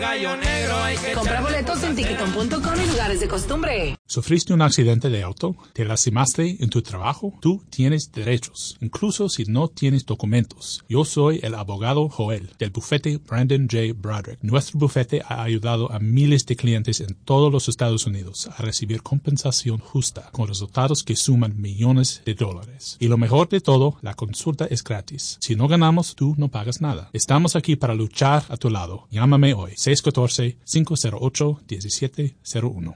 Gallo negro hay que compra boletos en Tiquetón.com y lugares de costumbre. ¿Sufriste un accidente de auto? ¿Te lastimaste en tu trabajo? Tú tienes derechos, incluso si no tienes documentos. Yo soy el abogado Joel, del bufete Brandon J. Broderick. Nuestro bufete ha ayudado a miles de clientes en todos los Estados Unidos a recibir compensación justa, con resultados que suman millones de dólares. Y lo mejor de todo, la consulta es gratis. Si no ganamos, tú no pagas nada. Estamos aquí para luchar a tu lado. Llámame hoy, 614-508-1701.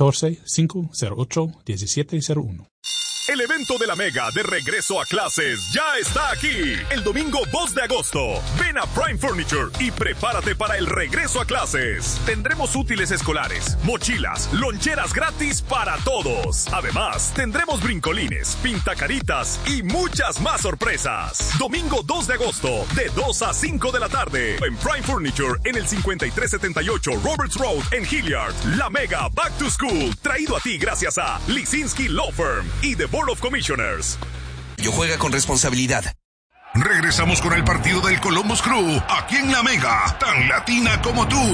614-508-1701. El evento de la Mega de regreso a clases ya está aquí. El domingo 2 de agosto. Ven a Prime Furniture y prepárate para el regreso a clases. Tendremos útiles escolares, mochilas, loncheras gratis para todos. Además, tendremos brincolines, pintacaritas y muchas más sorpresas. Domingo 2 de agosto, de 2 a 5 de la tarde. En Prime Furniture, en el 5378 Roberts Road, en Hilliard. La Mega Back to School. Traído a ti gracias a Lisinski Law Firm y The Board of Commissioners. Yo juega con responsabilidad. Regresamos con el partido del Columbus Crew, aquí en La Mega, tan latina como tú.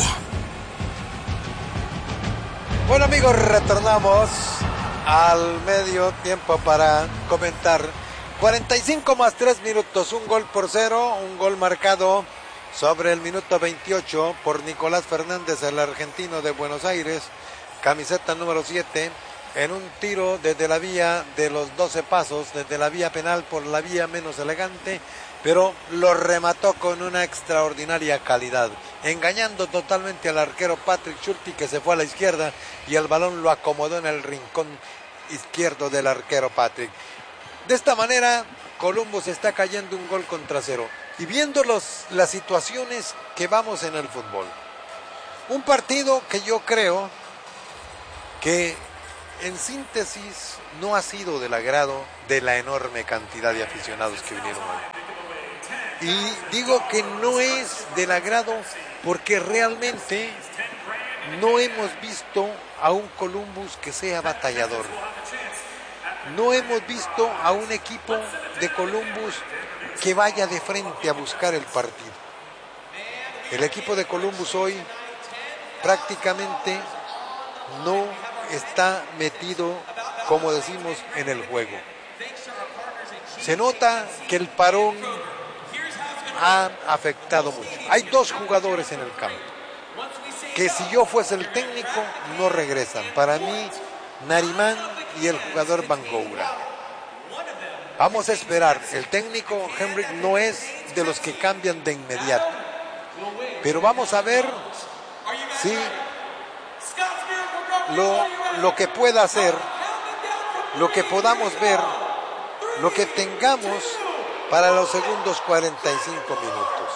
Bueno, amigos, retornamos al medio tiempo para comentar. 45 más 3 minutos, 1-0, un gol marcado sobre el minuto 28 por Nicolás Fernández, el argentino de Buenos Aires, camiseta número 7. En un tiro desde la vía de los 12 pasos, desde la vía penal por la vía menos elegante, pero lo remató con una extraordinaria calidad, engañando totalmente al arquero Patrick Schurti, que se fue a la izquierda y el balón lo acomodó en el rincón izquierdo del arquero Patrick. De esta manera, Columbus está cayendo un gol contra 0. Y viendo las situaciones que vamos en el fútbol, un partido que yo creo que en síntesis no ha sido del agrado de la enorme cantidad de aficionados que vinieron hoy. Y digo que no es del agrado porque realmente no hemos visto a un Columbus que sea batallador. No hemos visto a un equipo de Columbus que vaya de frente a buscar el partido. El equipo de Columbus hoy prácticamente no está metido, como decimos, en el juego. Se nota que el parón ha afectado mucho. Hay 2 jugadores en el campo que, si yo fuese el técnico, no regresan. Para mí, Narimán y el jugador Bangoura. Vamos a esperar. El técnico Henrik no es de los que cambian de inmediato, pero vamos a ver si lo que pueda hacer, lo que podamos ver, lo que tengamos para los segundos 45 minutos.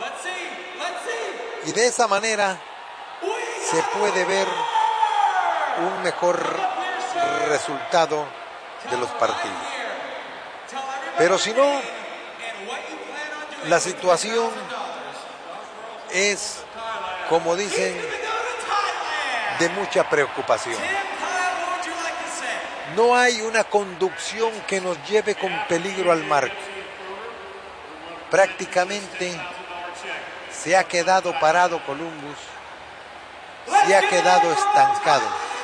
Y de esa manera se puede ver un mejor resultado de los partidos. Pero si no, la situación es, como dicen, de mucha preocupación. No hay una conducción que nos lleve con peligro al marco. Prácticamente se ha quedado parado Columbus, se ha quedado estancado.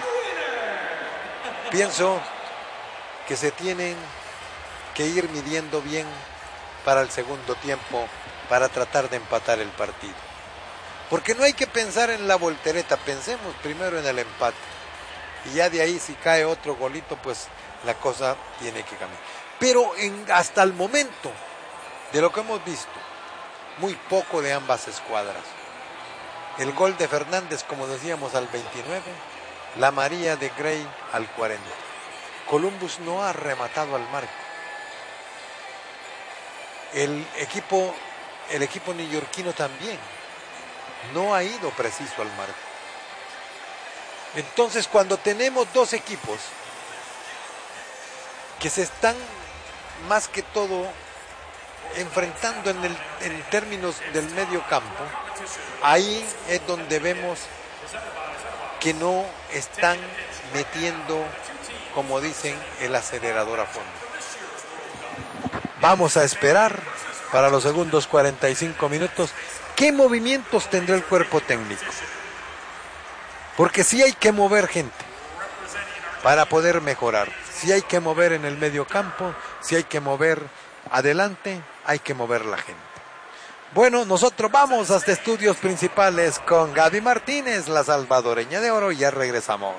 Pienso que se tienen que ir midiendo bien para el segundo tiempo para tratar de empatar el partido. Porque no hay que pensar en la voltereta, pensemos primero en el empate. Y ya de ahí, si cae otro golito, pues la cosa tiene que cambiar. Pero hasta el momento, de lo que hemos visto, muy poco de ambas escuadras. El gol de Fernández, como decíamos, al 29, la María de Gray al 40. Columbus no ha rematado al marco. El equipo neoyorquino también no ha ido preciso al marco. Entonces, cuando tenemos 2 equipos que se están más que todo enfrentando en términos del medio campo, ahí es donde vemos que no están metiendo, como dicen, el acelerador a fondo. Vamos a esperar para los segundos 45 minutos ¿qué movimientos tendrá el cuerpo técnico? Porque sí hay que mover gente para poder mejorar. Sí hay que mover en el medio campo, sí hay que mover adelante, hay que mover la gente. Bueno, nosotros vamos hasta estudios principales con Gaby Martínez, la salvadoreña de oro, y ya regresamos.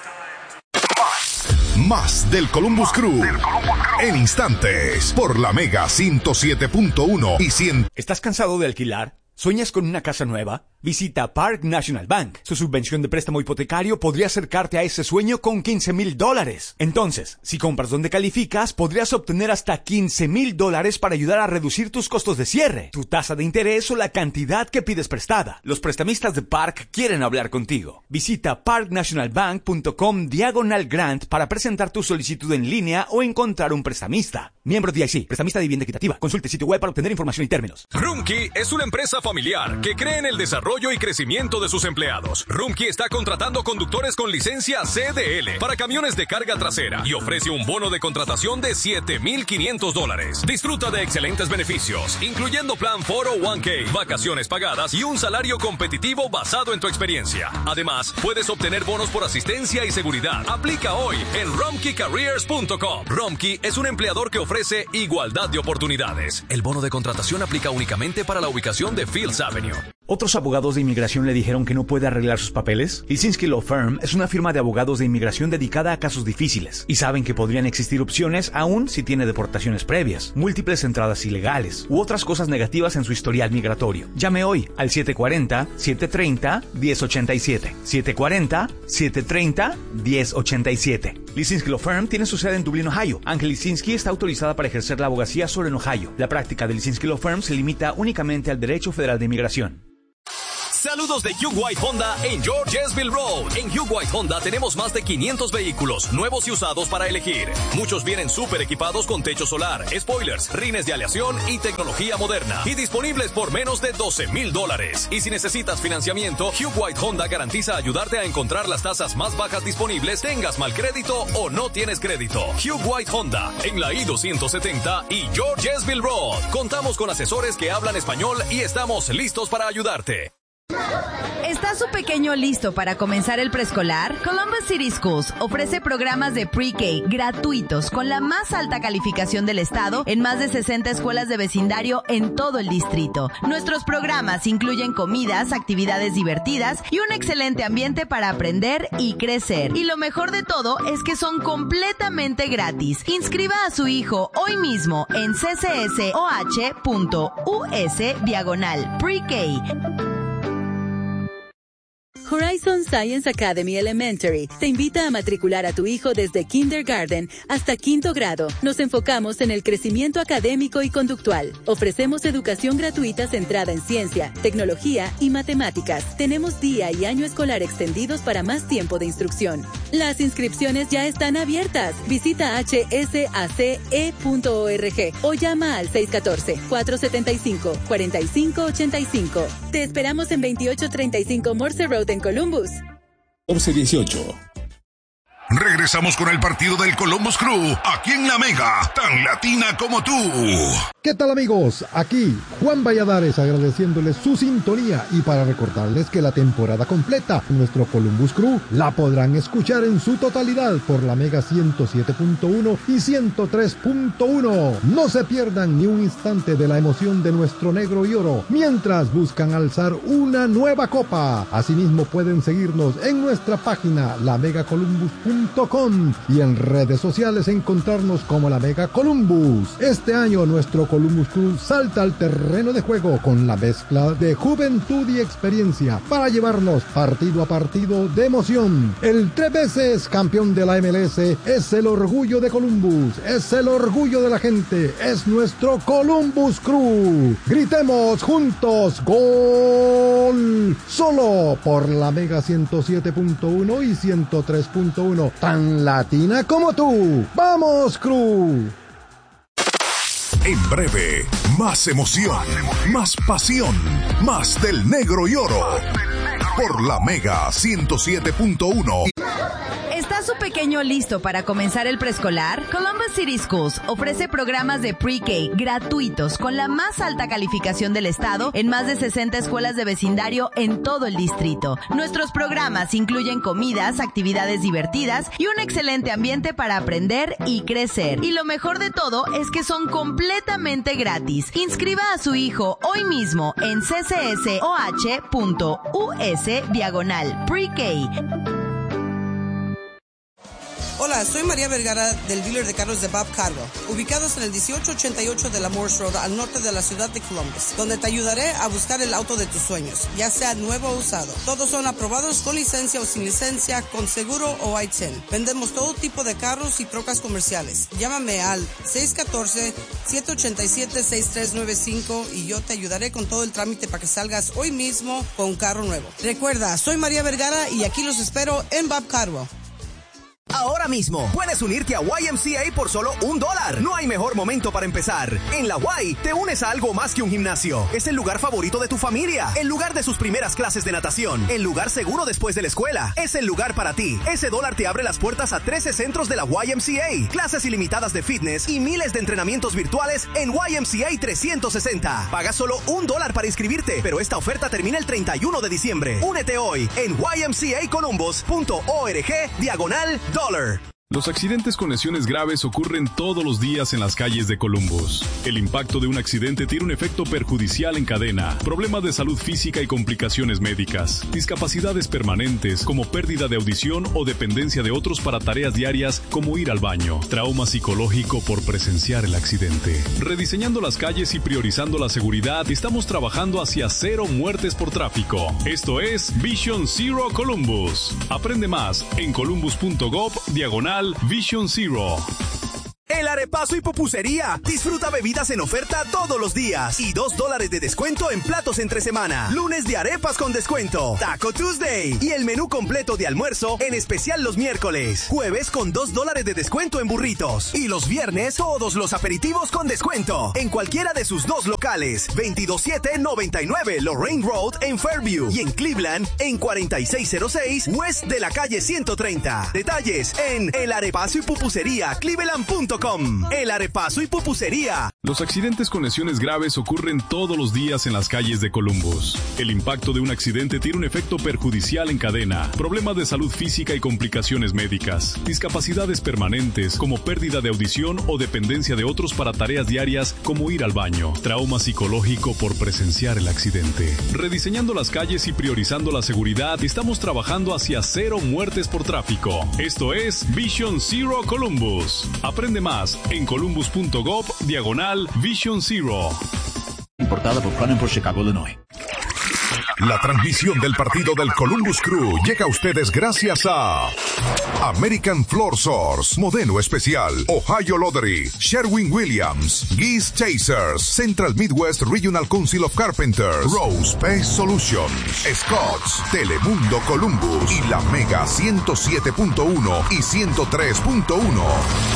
Más del Columbus Crew en instantes por la Mega 107.1 y 100. ¿Estás cansado de alquilar? ¿Sueñas con una casa nueva? Visita Park National Bank. Su subvención de préstamo hipotecario podría acercarte a ese sueño con $15,000. Entonces, si compras donde calificas, podrías obtener hasta $15,000 para ayudar a reducir tus costos de cierre, tu tasa de interés o la cantidad que pides prestada. Los prestamistas de Park quieren hablar contigo. Visita parknationalbank.com/grant para presentar tu solicitud en línea o encontrar un prestamista. Miembro DIC, prestamista de vivienda equitativa. Consulte sitio web para obtener información y términos. Rumkey es una empresa familiar que cree en el desarrollo y crecimiento de sus empleados. Rumkey está contratando conductores con licencia CDL para camiones de carga trasera y ofrece un bono de contratación de $7,500. Disfruta de excelentes beneficios, incluyendo plan 401k, vacaciones pagadas y un salario competitivo basado en tu experiencia. Además, puedes obtener bonos por asistencia y seguridad. Aplica hoy en rumkeycareers.com. Rumkey es un empleador que ofrece igualdad de oportunidades. El bono de contratación aplica únicamente para la ubicación de Fields Avenue. ¿Otros abogados de inmigración le dijeron que no puede arreglar sus papeles? Lisinski Law Firm es una firma de abogados de inmigración dedicada a casos difíciles y saben que podrían existir opciones aún si tiene deportaciones previas, múltiples entradas ilegales u otras cosas negativas en su historial migratorio. Llame hoy al 740-730-1087. 740-730-1087. Lisinski Law Firm tiene su sede en Dublín, Ohio. Ángel Lisinski está autorizada para ejercer la abogacía solo en Ohio. La práctica de Lisinski Law Firm se limita únicamente al derecho federal de inmigración. Saludos de Hugh White Honda en Georgesville Road. En Hugh White Honda tenemos más de 500 vehículos, nuevos y usados para elegir. Muchos vienen súper equipados con techo solar, spoilers, rines de aleación y tecnología moderna. Y disponibles por menos de $12,000. Y si necesitas financiamiento, Hugh White Honda garantiza ayudarte a encontrar las tasas más bajas disponibles, tengas mal crédito o no tienes crédito. Hugh White Honda en la I-270 y Georgesville Road. Contamos con asesores que hablan español y estamos listos para ayudarte. ¿Está su pequeño listo para comenzar el preescolar? Columbus City Schools ofrece programas de pre-K gratuitos con la más alta calificación del estado en más de 60 escuelas de vecindario en todo el distrito. Nuestros programas incluyen comidas, actividades divertidas y un excelente ambiente para aprender y crecer. Y lo mejor de todo es que son completamente gratis. Inscriba a su hijo hoy mismo en ccsoh.us/pre-K. Horizon Science Academy Elementary te invita a matricular a tu hijo desde kindergarten hasta 5º grado. Nos enfocamos en el crecimiento académico y conductual. Ofrecemos educación gratuita centrada en ciencia, tecnología y matemáticas. Tenemos día y año escolar extendidos para más tiempo de instrucción. Las inscripciones ya están abiertas. Visita hsace.org o llama al 614-475-4585. Te esperamos en 2835 Morse Road en Columbus. 11-18. Regresamos con el partido del Columbus Crew, aquí en La Mega, tan latina como tú. ¿Qué tal, amigos? Aquí Juan Valladares agradeciéndoles su sintonía y para recordarles que la temporada completa de nuestro Columbus Crew la podrán escuchar en su totalidad por la Mega 107.1 y 103.1. No se pierdan ni un instante de la emoción de nuestro negro y oro mientras buscan alzar una nueva copa. Asimismo pueden seguirnos en nuestra página lamegacolumbus.com y en redes sociales encontrarnos como La Mega Columbus. Este año nuestro Columbus Crew salta al terreno de juego con la mezcla de juventud y experiencia para llevarnos partido a partido de emoción. El 3 veces campeón de la MLS es el orgullo de Columbus, es el orgullo de la gente, es nuestro Columbus Crew. Gritemos juntos ¡Gol! Solo por la Mega 107.1 y 103.1, tan latina como tú. ¡Vamos, Crew! En breve, más emoción, más pasión, más del negro y oro. Por la Mega 107.1. ¿Está ¿Está su pequeño listo para comenzar el preescolar? Columbus City Schools ofrece programas de pre-K gratuitos con la más alta calificación del estado en más de 60 escuelas de vecindario en todo el distrito. Nuestros programas incluyen comidas, actividades divertidas y un excelente ambiente para aprender y crecer. Y lo mejor de todo es que son completamente gratis. Inscriba a su hijo hoy mismo en ccsoh.us/pre-K. Hola, soy María Vergara del dealer de carros de Bob Carwell, ubicados en el 1888 de la Morse Road al norte de la ciudad de Columbus, donde te ayudaré a buscar el auto de tus sueños, ya sea nuevo o usado. Todos son aprobados con licencia o sin licencia, con seguro o I-10. Vendemos todo tipo de carros y trocas comerciales. Llámame al 614-787-6395 y yo te ayudaré con todo el trámite para que salgas hoy mismo con un carro nuevo. Recuerda, soy María Vergara y aquí los espero en Bob Carwell. Ahora mismo puedes unirte a YMCA por solo $1. No hay mejor momento para empezar. En la Y te unes a algo más que un gimnasio. Es el lugar favorito de tu familia, el lugar de sus primeras clases de natación, el lugar seguro después de la escuela. Es el lugar para ti. Ese dólar te abre las puertas a 13 centros de la YMCA, clases ilimitadas de fitness y miles de entrenamientos virtuales en YMCA 360. Pagas solo $1 para inscribirte, pero esta oferta termina el 31 de diciembre. Únete hoy en ymcacolumbus.org/$. Los accidentes con lesiones graves ocurren todos los días en las calles de Columbus. El impacto de un accidente tiene un efecto perjudicial en cadena, problemas de salud física y complicaciones médicas, discapacidades permanentes como pérdida de audición o dependencia de otros para tareas diarias como ir al baño, trauma psicológico por presenciar el accidente. Rediseñando las calles y priorizando la seguridad, estamos trabajando hacia 0 muertes por tráfico. Esto es Vision Zero Columbus. Aprende más en columbus.gov/Vision Zero. El Arepazo y Pupusería. Disfruta bebidas en oferta todos los días y $2 de descuento en platos entre semana. Lunes de arepas con descuento. Taco Tuesday. Y el menú completo de almuerzo en especial los miércoles. Jueves con $2 de descuento en burritos. Y los viernes todos los aperitivos con descuento. En cualquiera de sus 2 locales. 22799 Lorraine Road en Fairview. Y en Cleveland en 4606 West de la calle 130. Detalles en El Arepazo y Pupusería Cleveland.com. El Arepazo y Pupusería. Los accidentes con lesiones graves ocurren todos los días en las calles de Columbus. El impacto de un accidente tiene un efecto perjudicial en cadena, problemas de salud física y complicaciones médicas, discapacidades permanentes como pérdida de audición o dependencia de otros para tareas diarias como ir al baño, trauma psicológico por presenciar el accidente. Rediseñando las calles y priorizando la seguridad, estamos trabajando hacia 0 muertes por tráfico. Esto es Vision Zero Columbus. Aprende más en columbus.gov/Vision Zero. Importada por Cronenberg Chicago, Illinois. La transmisión del partido del Columbus Crew llega a ustedes gracias a American Floor Source, Modelo Especial, Ohio Lottery, Sherwin-Williams, Geese Chasers, Central Midwest Regional Council of Carpenters, Rose Pest Solutions, Scotts, Telemundo Columbus y la Mega 107.1 y 103.1.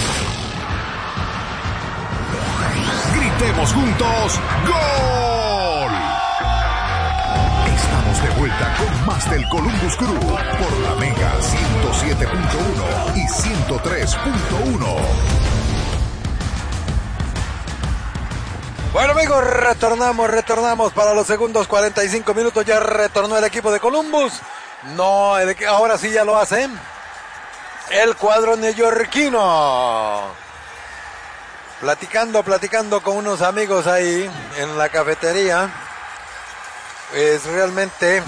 Gritemos juntos, ¡Gol! Estamos de vuelta con más del Columbus Crew por la Mega 107.1 y 103.1. Bueno amigos, retornamos para los segundos 45 minutos. Ya retornó el equipo de Columbus. No, ahora sí ya lo hacen. El cuadro neoyorquino. Platicando con unos amigos ahí en la cafetería. Es realmente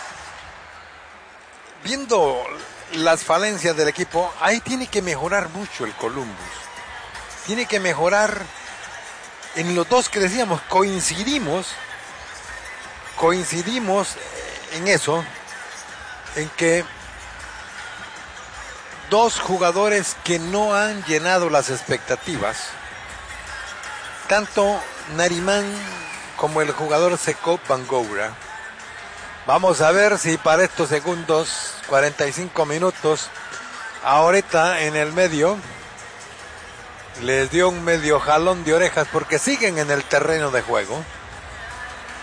viendo las falencias del equipo, ahí tiene que mejorar mucho el Columbus. Tiene que mejorar en los dos que decíamos, coincidimos en eso, en que dos jugadores que no han llenado las expectativas, tanto Narimán como el jugador Sekop Bangura. Vamos a ver si para estos segundos 45 minutos ahorita en el medio les dio un medio jalón de orejas, porque siguen en el terreno de juego.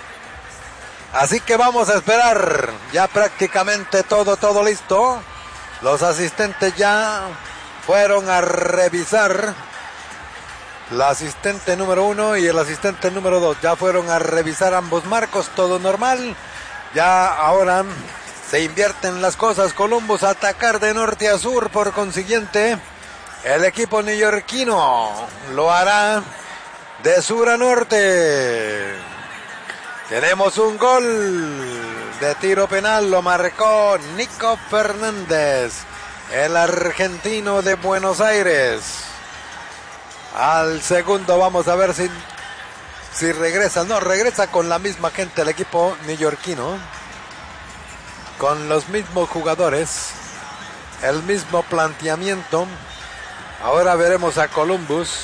Así que vamos a esperar. Ya prácticamente todo listo. Los asistentes ya fueron a revisar. La asistente número 1 y el asistente número 2 ya fueron a revisar ambos marcos, todo normal. Ya ahora se invierten las cosas. Columbus a atacar de norte a sur, por consiguiente el equipo neoyorquino lo hará de sur a norte. Tenemos un gol de tiro penal, lo marcó Nico Fernández, el argentino de Buenos Aires. Al segundo vamos a ver si regresa. No, regresa con la misma gente el equipo neoyorquino, con los mismos jugadores, el mismo planteamiento. Ahora veremos a Columbus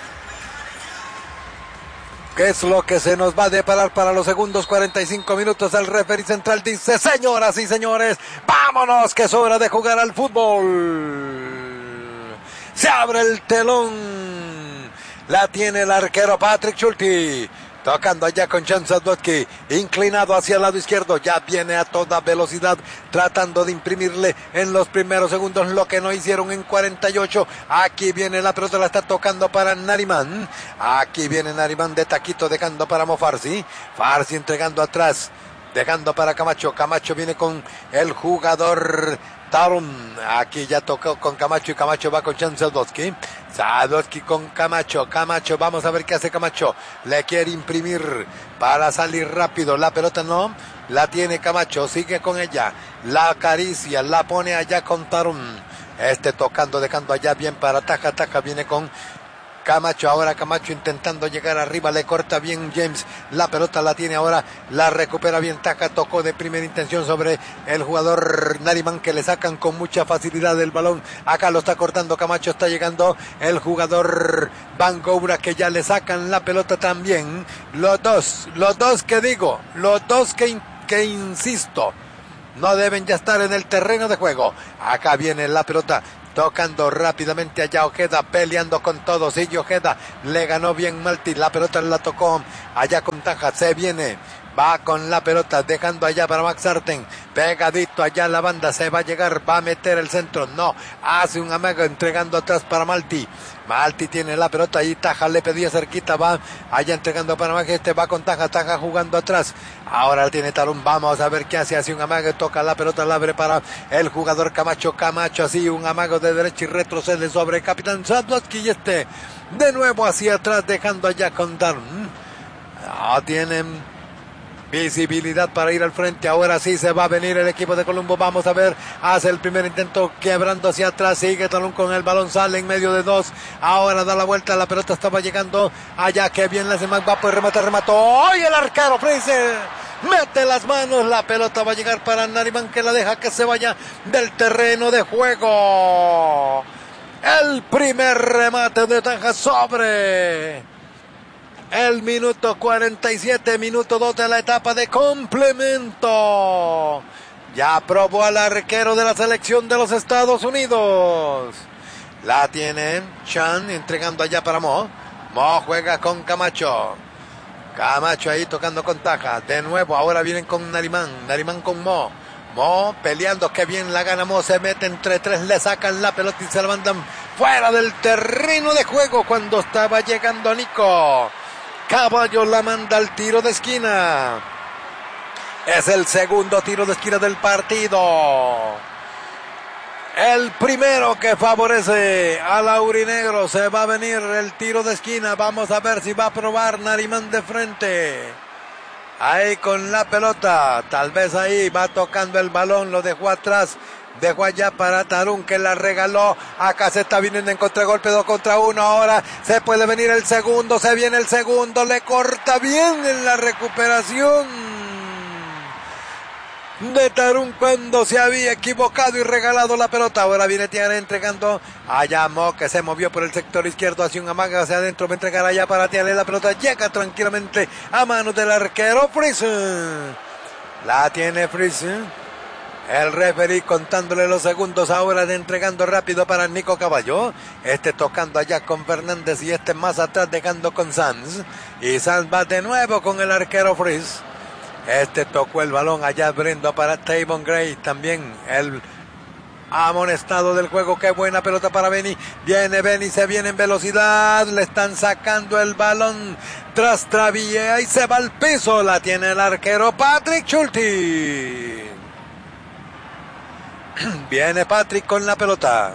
qué es lo que se nos va a deparar para los segundos 45 minutos. El referee central dice: señoras y señores, vámonos, que es hora de jugar al fútbol. Se abre el telón. La tiene el arquero Patrick Schulte, tocando allá con Sean Sadowski, inclinado hacia el lado izquierdo, ya viene a toda velocidad, tratando de imprimirle en los primeros segundos lo que no hicieron en 48. Aquí viene la pelota, la está tocando para Nariman. Aquí viene Nariman de taquito, dejando para Mofarsi. Farsi entregando atrás, dejando para Camacho. Camacho viene con el jugador Tarum. Aquí ya tocó con Camacho y Camacho va con Sean Sadowski. Sadowski con Camacho. Camacho, vamos a ver qué hace Camacho. Le quiere imprimir para salir rápido. La pelota no la tiene Camacho. Sigue con ella. La acaricia, la pone allá con Tarum. Tocando, dejando allá bien para Taja. Taja viene con Camacho. Ahora Camacho intentando llegar arriba. Le corta bien James. La pelota la tiene ahora. La recupera bien Taja. Tocó de primera intención sobre el jugador Nariman, que le sacan con mucha facilidad el balón. Acá lo está cortando Camacho. Está llegando el jugador Van Goura, que ya le sacan la pelota también. Los dos que insisto, no deben ya estar en el terreno de juego. Acá viene la pelota. Tocando rápidamente allá Ojeda, peleando con todo. Sigue Ojeda, le ganó bien Malti. La pelota la tocó allá con Taja. Se viene, va con la pelota, dejando allá para Max Arten. Pegadito allá la banda, se va a llegar, va a meter el centro. No, hace un amago entregando atrás para Malti. Malti tiene la pelota y Taja le pedía cerquita, va allá entregando para Max. Va con Taja, Taja jugando atrás. Ahora tiene Tarum, vamos a ver qué hace. Hace un amago, toca la pelota, la abre para el jugador Camacho. Camacho así, un amago de derecha y retrocede sobre Capitán Sadowski. Y de nuevo hacia atrás, dejando allá con Tarum. No tienen visibilidad para ir al frente. Ahora sí se va a venir el equipo de Columbus. Vamos a ver, hace el primer intento, quebrando hacia atrás, sigue Talón con el balón, sale en medio de dos. Ahora da la vuelta, la pelota estaba llegando allá, que bien la hace Mac, va por remató. ¡Ay, el arquero Freezer! Mete las manos, la pelota va a llegar para Nariman, que la deja que se vaya del terreno de juego. El primer remate de Taja sobre el minuto 47, minuto 2 de la etapa de complemento. Ya probó al arquero de la selección de los Estados Unidos. La tiene Chan, entregando allá para Mo. Mo juega con Camacho. Camacho ahí tocando con Taja. De nuevo, ahora vienen con Nariman. Nariman con Mo. Mo peleando, que bien la gana Mo. Se mete entre tres, le sacan la pelota y se la mandan fuera del terreno de juego cuando estaba llegando Nico. Caballo la manda al tiro de esquina. Es el segundo tiro de esquina del partido. El primero que favorece al aurinegro. Se va a venir el tiro de esquina. Vamos a ver si va a probar Nariman de frente. Ahí con la pelota. Tal vez ahí va tocando el balón. Lo dejó atrás. Dejó allá para Tarum, que la regaló. Acá se está viniendo en contragolpe, 2 contra 1. Ahora se puede venir el segundo. Se viene el segundo. Le corta bien en la recuperación de Tarum cuando se había equivocado y regalado la pelota. Ahora viene Tiare entregando allá Mo, que se movió por el sector izquierdo, hacia un amaga hacia adentro. Va a entregar allá para Tiare. La pelota llega tranquilamente a manos del arquero Friesen. La tiene Friesen. El referee contándole los segundos ahora, de entregando rápido para Nico Caballo. Tocando allá con Fernández y más atrás dejando con Sanz. Y Sanz va de nuevo con el arquero Fries. Tocó el balón allá abriendo para Tavon Gray. También el amonestado del juego. Qué buena pelota para Benny. Viene Benny, se viene en velocidad. Le están sacando el balón tras Travilla y se va al piso. La tiene el arquero Patrick Schulte. Viene Patrick con la pelota.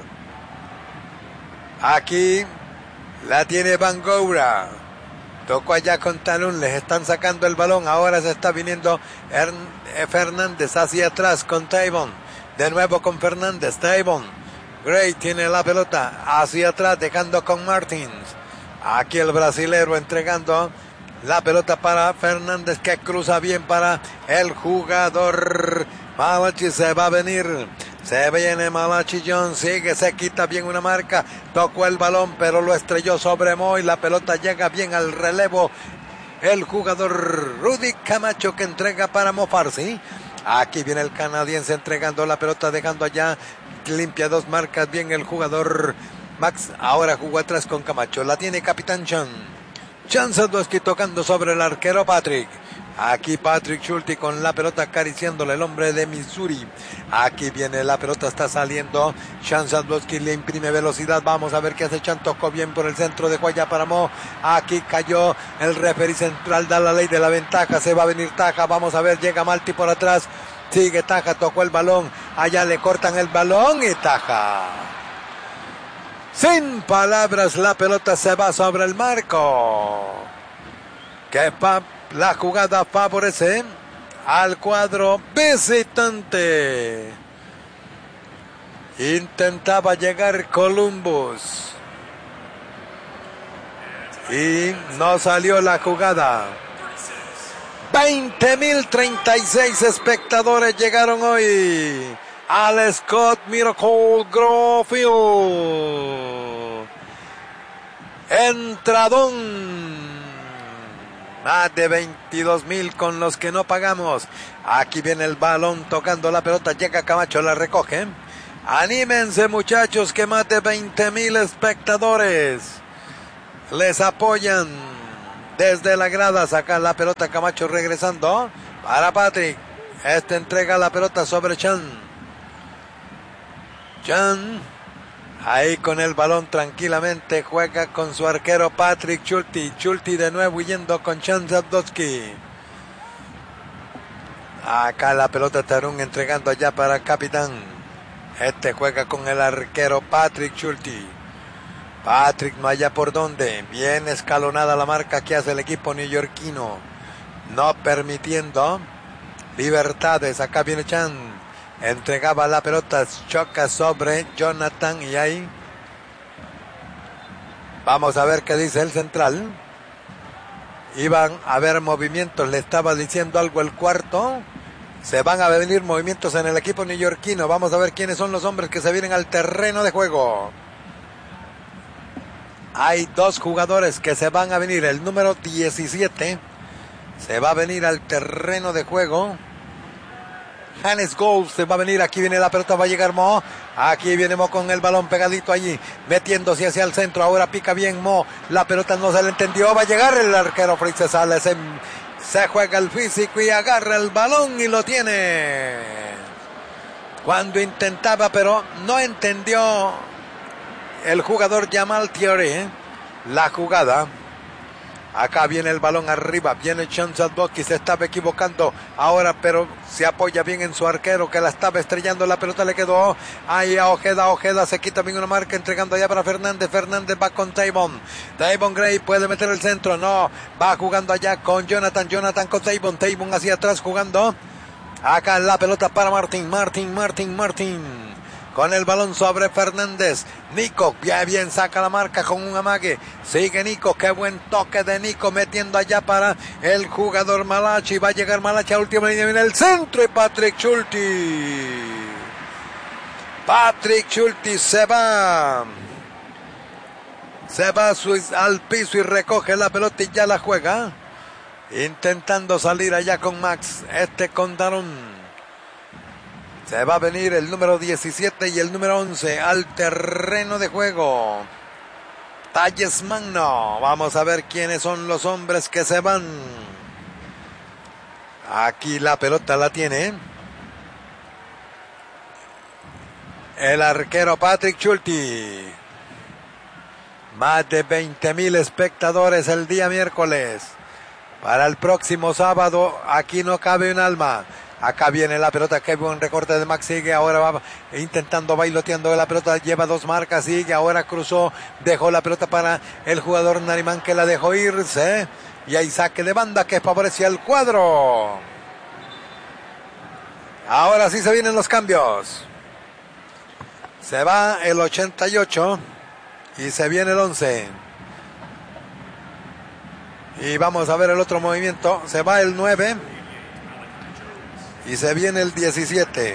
Aquí la tiene Bangoura. Tocó allá con Talón, les están sacando el balón. Ahora se está viniendo Fernández hacia atrás con Tavon. De nuevo con Fernández, Tavon. Gray tiene la pelota hacia atrás, dejando con Martins. Aquí el brasilero entregando la pelota para Fernández, que cruza bien para el jugador Malachi. Se va a venir. Se viene Malachi Jones, sigue, se quita bien una marca, tocó el balón pero lo estrelló sobre Moy, la pelota llega bien al relevo, el jugador Rudy Camacho que entrega para Mo Farsi. Aquí viene el canadiense entregando la pelota, dejando allá limpia dos marcas, bien el jugador Max, ahora jugó atrás con Camacho, la tiene Capitán Chan Sadowski tocando sobre el arquero Patrick. Aquí Patrick Schulte con la pelota acariciándole, el hombre de Missouri. Aquí viene la pelota, está saliendo. Chan Sadowski le imprime velocidad. Vamos a ver qué hace Chan. Tocó bien por el centro de Guaya para Mo. Aquí cayó el referee central, da la ley de la ventaja. Se va a venir Taja. Vamos a ver, llega Malti por atrás. Sigue Taja, tocó el balón. Allá le cortan el balón y Taja. Sin palabras, la pelota se va sobre el marco. La jugada favorece al cuadro visitante. Intentaba llegar Columbus y no salió la jugada. 20,036 espectadores llegaron hoy al Scott Miracle Grove. Entradón. Más de 22,000 con los que no pagamos. Aquí viene el balón tocando la pelota. Llega Camacho, la recoge. Anímense muchachos, que más de 20,000 espectadores les apoyan desde la grada. Saca la pelota Camacho regresando para Patrick. Este entrega la pelota sobre Chan. Ahí con el balón tranquilamente juega con su arquero Patrick Schulte. Schulte de nuevo yendo con Chan Sadowski. Acá la pelota Tarun entregando allá para Capitán. Este juega con el arquero Patrick Schulte. Patrick no haya por dónde. Bien escalonada la marca que hace el equipo neoyorquino. No permitiendo libertades. Acá viene Chan. Entregaba la pelota, choca sobre Jonathan y ahí vamos a ver qué dice el central. Iban a haber movimientos, le estaba diciendo algo el cuarto. Se van a venir movimientos en el equipo neoyorquino. Vamos a ver quiénes son los hombres que se vienen al terreno de juego. Hay dos jugadores que se van a venir. El número 17 se va a venir al terreno de juego. Hannes Gold se va a venir, aquí viene la pelota, va a llegar Mo, aquí viene Mo con el balón pegadito allí, metiéndose hacia el centro, ahora pica bien Mo, la pelota no se le entendió, va a llegar el arquero Fritz, se juega el físico y agarra el balón y lo tiene. Cuando intentaba, pero no entendió el jugador Jamal Thierry la jugada. Acá viene el balón arriba, viene Chan Sadowski, se estaba equivocando ahora, pero se apoya bien en su arquero que la estaba estrellando, la pelota le quedó ahí a Ojeda se quita bien una marca, entregando allá para Fernández va con Tavon Gray, puede meter el centro, no, va jugando allá con Jonathan con Tavon hacia atrás jugando, acá la pelota para Martin, con el balón sobre Fernández. Nico, bien saca la marca con un amague. Sigue Nico, qué buen toque de Nico metiendo allá para el jugador Malachi. Va a llegar Malachi a última línea, viene el centro y Patrick Schulte se va. Se va al piso y recoge la pelota y ya la juega. Intentando salir allá con Max. Con Daron. Se va a venir el número 17 y el número 11 al terreno de juego. Talles Magno. Vamos a ver quiénes son los hombres que se van. Aquí la pelota la tiene el arquero Patrick Schulte. Más de 20,000 espectadores el día miércoles. Para el próximo sábado, aquí no cabe un alma. Acá viene la pelota, que buen recorte de Max, sigue, ahora va intentando, bailoteando la pelota, lleva 2 marcas, sigue, ahora cruzó, dejó la pelota para el jugador Narimán, que la dejó irse, y hay saque de banda que favorece al cuadro. Ahora sí se vienen los cambios. Se va el 88 y se viene el 11. Y vamos a ver el otro movimiento. Se va el 9 y se viene el 17.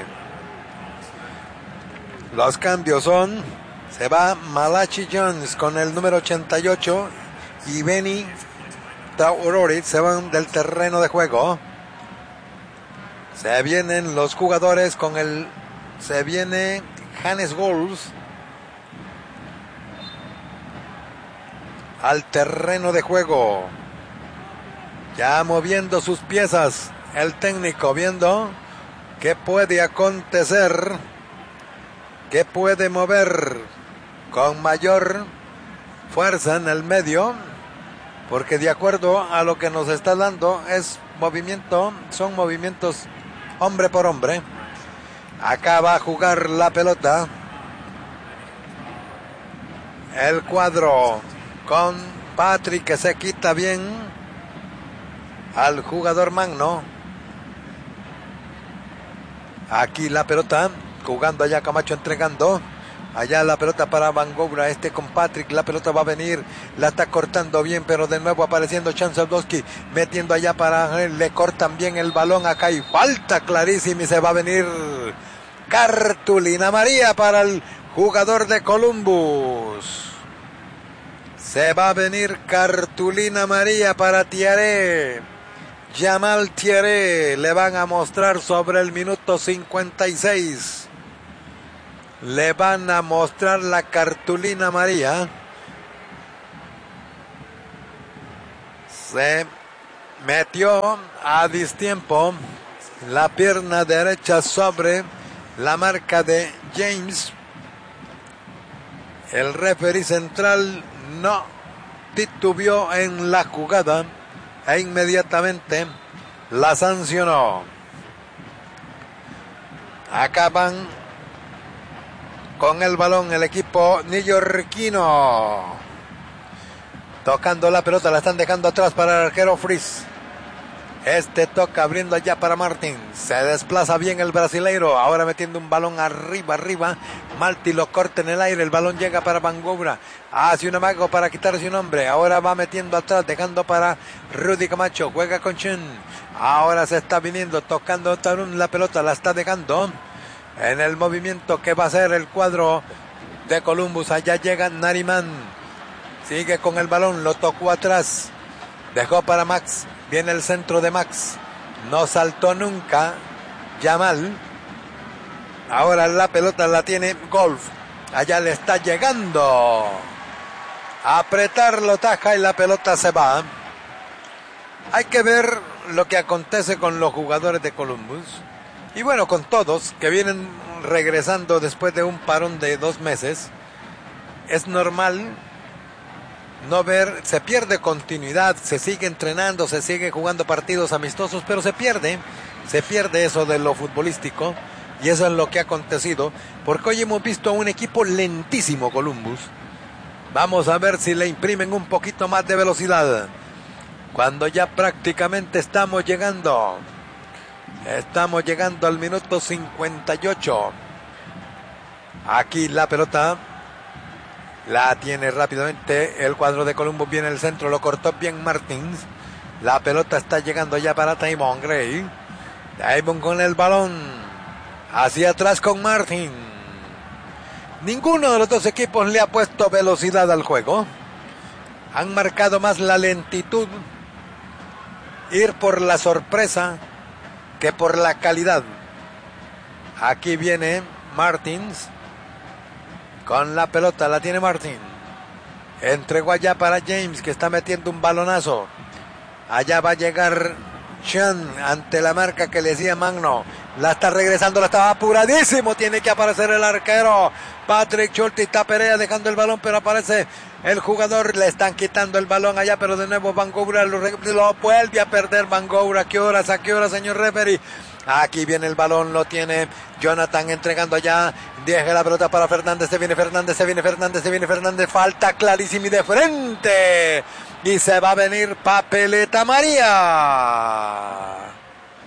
Los cambios son: se va Malachi Jones con el número 88 y Benny Taurori se van del terreno de juego. Se vienen los jugadores con el... Se viene Hannes Golz al terreno de juego. Ya moviendo sus piezas. El técnico viendo qué puede acontecer. Qué puede mover con mayor fuerza en el medio. Porque de acuerdo a lo que nos está dando es movimiento. Son movimientos hombre por hombre. Acá va a jugar la pelota el cuadro con Patrick, que se quita bien al jugador magno. Aquí la pelota jugando allá, Camacho entregando allá la pelota para Van Gogh, con Patrick, la pelota va a venir, la está cortando bien, pero de nuevo apareciendo Chancelowski, metiendo allá para él, le cortan bien el balón, acá hay falta clarísima y se va a venir cartulina amarilla para el jugador de Columbus. Se va a venir cartulina amarilla para Thierry. Jamal Thierry, le van a mostrar sobre el minuto 56. Le van a mostrar la cartulina amarilla. Se metió a distiempo la pierna derecha sobre la marca de James. El referee central no titubeó en la jugada e inmediatamente la sancionó. Acaban con el balón el equipo neoyorquino. Tocando la pelota, la están dejando atrás para el arquero Fries. Toca abriendo allá para Martin. Se desplaza bien el brasileiro. Ahora metiendo un balón arriba. Martin lo corta en el aire. El balón llega para Van Gogh. Hace un amago para quitarse un hombre. Ahora va metiendo atrás, dejando para Rudy Camacho. Juega con Chen. Ahora se está viniendo, tocando Tarun la pelota. La está dejando en el movimiento que va a ser el cuadro de Columbus. Allá llega Narimán. Sigue con el balón. Lo tocó atrás. Dejó para Max. Viene el centro de Max. No saltó nunca Jamal. Ahora la pelota la tiene Golf. Allá le está llegando. A apretarlo, taja y la pelota se va. Hay que ver lo que acontece con los jugadores de Columbus. Y bueno, con todos que vienen regresando después de un parón de 2 meses. Es normal no ver, se pierde continuidad, se sigue entrenando, se sigue jugando partidos amistosos, pero se pierde eso de lo futbolístico, y eso es lo que ha acontecido, porque hoy hemos visto a un equipo lentísimo Columbus. Vamos a ver si le imprimen un poquito más de velocidad, cuando ya prácticamente estamos llegando al minuto 58. Aquí la pelota la tiene rápidamente el cuadro de Columbus. Viene el centro, lo cortó bien Martins. La pelota está llegando ya para Taimon Gray. Taimon con el balón hacia atrás con Martin. Ninguno de los dos equipos le ha puesto velocidad al juego. Han marcado más la lentitud, ir por la sorpresa que por la calidad. Aquí viene Martins con la pelota, la tiene Martin. Entregó allá para James, que está metiendo un balonazo. Allá va a llegar Chan ante la marca que le decía Magno. La está regresando, la estaba apuradísimo. Tiene que aparecer el arquero. Patrick Schulte está Perea dejando el balón, pero aparece el jugador. Le están quitando el balón allá, pero de nuevo Van Goura lo vuelve a perder. Van Goura, ¿a qué hora, señor referee? Aquí viene el balón, lo tiene Jonathan entregando allá. Deja la pelota para Fernández. Se viene Fernández. Falta clarísima y de frente. Y se va a venir papeleta María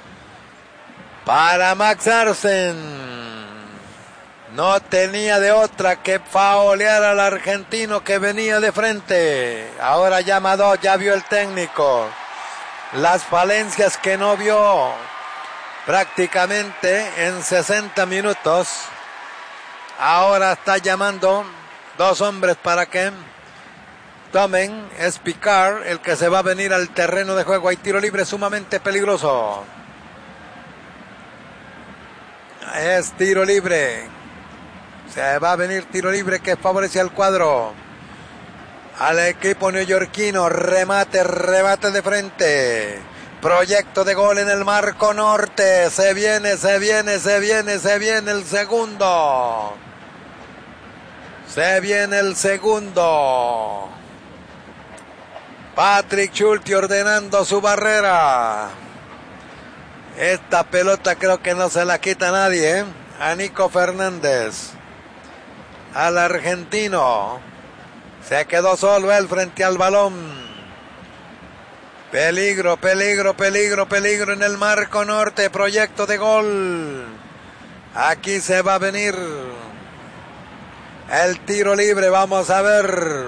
para Max Arsen. No tenía de otra que faulear al argentino que venía de frente. Ahora llama dos, ya vio el técnico las falencias que no vio prácticamente en 60 minutos. Ahora está llamando dos hombres para que tomen. Es Picard el que se va a venir al terreno de juego. Hay tiro libre sumamente peligroso. Es tiro libre. Se va a venir tiro libre que favorece al cuadro, al equipo neoyorquino. Remate de frente. Proyecto de gol en el marco norte. Se viene el segundo. Se viene el segundo. Patrick Schulte ordenando su barrera. Esta pelota creo que no se la quita nadie, a Nico Fernández. Al argentino. Se quedó solo él frente al balón. Peligro en el marco norte. Proyecto de gol. Aquí se va a venir el tiro libre. Vamos a ver.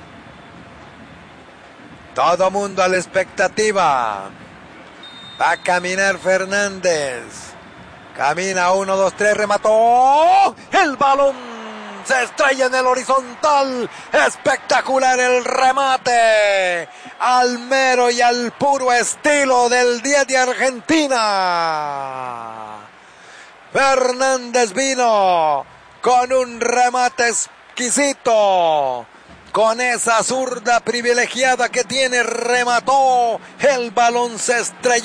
Todo mundo a la expectativa. Va a caminar Fernández. Camina 1, 2, 3. Remató. El balón se estrella en el horizontal. Espectacular el remate. Al mero y al puro estilo del 10 de Argentina. Fernández vino con un remate exquisito. Con esa zurda privilegiada que tiene, remató. El balón se estrelló